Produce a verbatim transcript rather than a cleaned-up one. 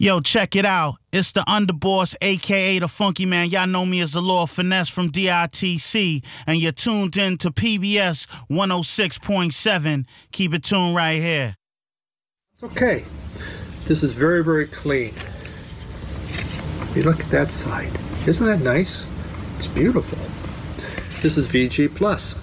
Yo, check it out. It's the Underboss, a k a the Funky Man. Y'all know me as the Lord Finesse from D I T C, and you're tuned in to P B S one oh six point seven. Keep it tuned right here. Okay, this is very, very clean. You look at that side. Isn't that nice? It's beautiful. This is V G Plus.